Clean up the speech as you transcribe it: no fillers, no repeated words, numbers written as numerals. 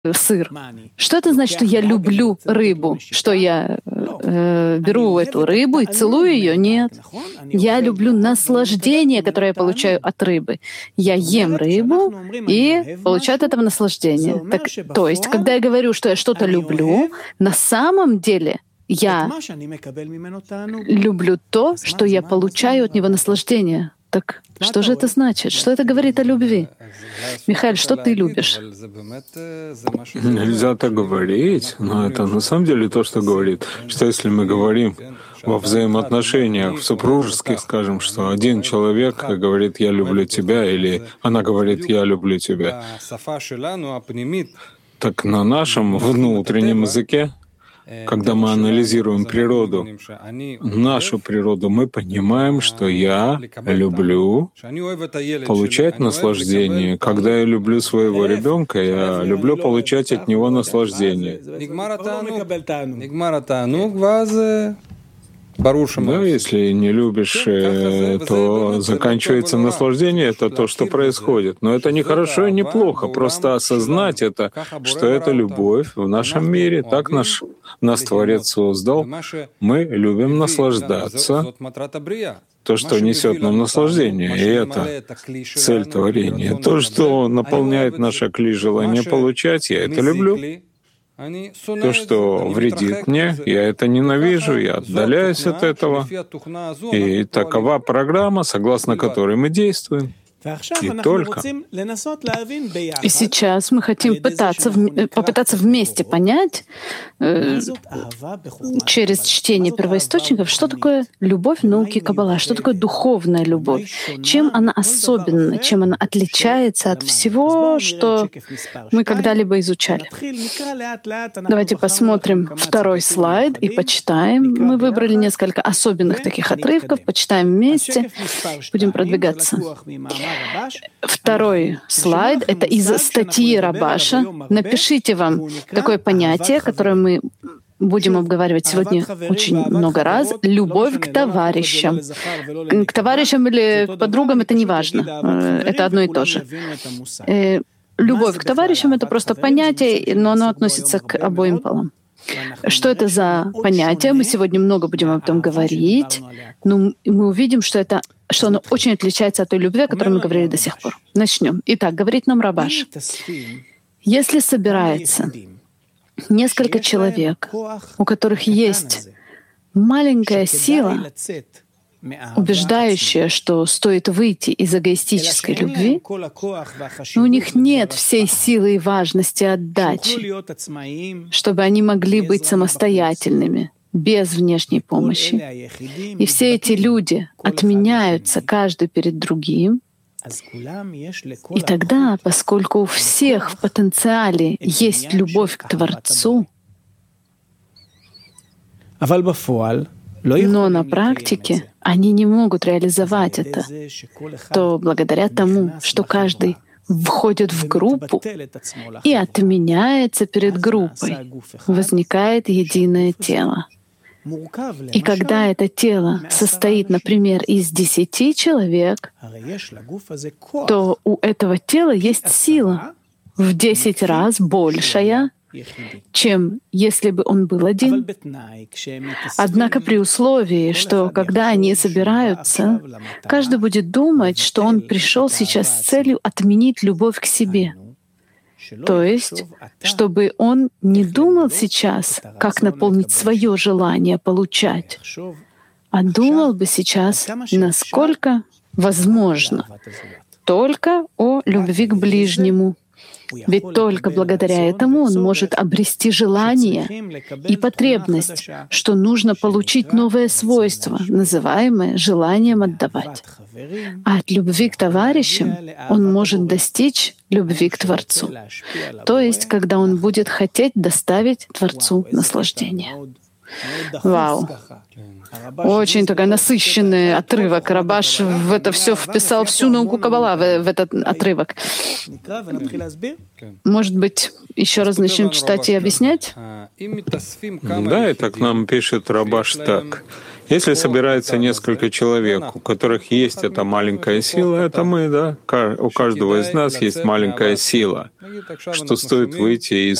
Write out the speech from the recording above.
сыр. Что это значит, что я люблю рыбу? Что я беру эту рыбу и целую ее? Нет. Я люблю наслаждение, которое я получаю от рыбы. Я ем рыбу и получаю от этого наслаждение. То есть, когда я говорю, что я что-то люблю, на самом деле я люблю то, что я получаю от него наслаждение. Так что же это значит? Что это говорит о любви? Михаил, что ты любишь? Нельзя так говорить, но это на самом деле то, что говорит, что если мы говорим во взаимоотношениях, в супружеских, скажем, что один человек говорит «я люблю тебя» или она говорит «я люблю тебя», так на нашем внутреннем языке, когда мы анализируем природу, нашу природу, мы понимаем, что я люблю получать наслаждение. Когда я люблю своего ребенка, я люблю получать от него наслаждение. Да, если не любишь, то заканчивается наслаждение, это то, что происходит. Но это не хорошо и не плохо, просто осознать это, что это любовь в нашем мире, так нас Творец создал. Мы любим наслаждаться, то, что несет нам наслаждение, и это цель творения. То, что наполняет наше кли желание получать, я это люблю. То, что вредит мне, я это ненавижу, я отдаляюсь от этого. И такова программа, согласно которой мы действуем. И только. И сейчас мы хотим попытаться вместе понять через чтение первоисточников, что такое любовь в науке Каббала, что такое духовная любовь, чем она особенна, чем она отличается от всего, что мы когда-либо изучали. Давайте посмотрим второй слайд и почитаем. Мы выбрали несколько особенных таких отрывков, почитаем вместе, будем продвигаться. Второй слайд — это из статьи Рабаша. Напишите вам такое понятие, которое мы будем обговаривать сегодня очень много раз. Любовь к товарищам. К товарищам или к подругам — это не важно. Это одно и то же. Любовь к товарищам — это просто понятие, но оно относится к обоим полам. Что это за понятие? Мы сегодня много будем об этом говорить, но мы увидим, что оно очень отличается от той любви, о которой мы говорили до сих пор. Начнем. Итак, говорит нам Рабаш. Если собирается несколько человек, у которых есть маленькая сила, убеждающая, что стоит выйти из эгоистической любви, но у них нет всей силы и важности отдачи, чтобы они могли быть самостоятельными, без внешней помощи. И все эти люди отменяются каждый перед другим. И тогда, поскольку у всех в потенциале есть любовь к Творцу, но на практике они не могут реализовать это, то благодаря тому, что каждый входит в группу и отменяется перед группой, возникает единое тело. И когда это тело состоит, например, из 10 человек, то у этого тела есть сила в 10 раз большая, чем если бы он был один. Однако при условии, что когда они собираются, каждый будет думать, что он пришел сейчас с целью отменить любовь к себе. То есть, чтобы он не думал сейчас, как наполнить свое желание получать, а думал бы сейчас, насколько возможно, только о любви к ближнему. Ведь только благодаря этому он может обрести желание и потребность, что нужно получить новое свойство, называемое желанием отдавать. А от любви к товарищам он может достичь любви к Творцу. То есть, когда он будет хотеть доставить Творцу наслаждение. Вау! Очень такой насыщенный отрывок. Рабаш в это все вписал всю науку Каббала в этот отрывок. Может быть, еще раз начнем читать и объяснять? Да, и так нам пишет Рабаш так. Если собирается несколько человек, у которых есть эта маленькая сила, это мы, да? У каждого из нас есть маленькая сила, что стоит выйти из